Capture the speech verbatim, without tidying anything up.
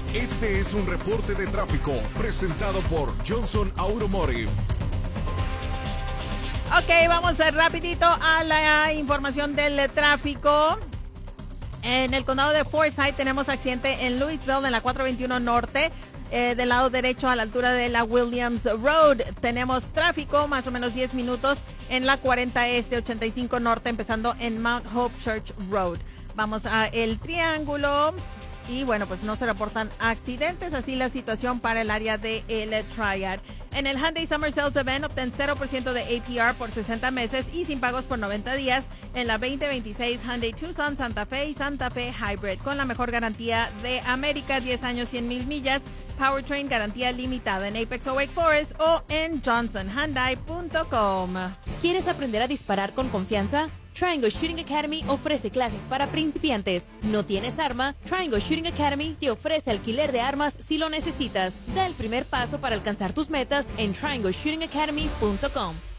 Este es un reporte de tráfico presentado por Johnson Automotive. Ok, vamos a ir rapidito a la información del tráfico. En el condado de Forsyth tenemos accidente en Louisville, en la cuatro veintiuno Norte, eh, del lado derecho a la altura de la Williams Road. Tenemos tráfico, más o menos diez minutos, en la cuarenta Este, ochenta y cinco Norte, empezando en Mount Hope Church Road. Vamos a el Triángulo. Y bueno, pues no se reportan accidentes, así la situación para el área de el Triad. En el Hyundai Summer Sales Event obtén cero por ciento de A P R por sesenta meses y sin pagos por noventa días en la veinte veintiséis Hyundai Tucson, Santa Fe y Santa Fe Hybrid, con la mejor garantía de América, diez años, cien mil millas, Powertrain garantía limitada en Apex o Wake Forest o en johnson hyundai punto com. ¿Quieres aprender a disparar con confianza? Triangle Shooting Academy ofrece clases para principiantes. ¿No tienes arma? Triangle Shooting Academy te ofrece alquiler de armas si lo necesitas. Da el primer paso para alcanzar tus metas en triangle shooting academy punto com.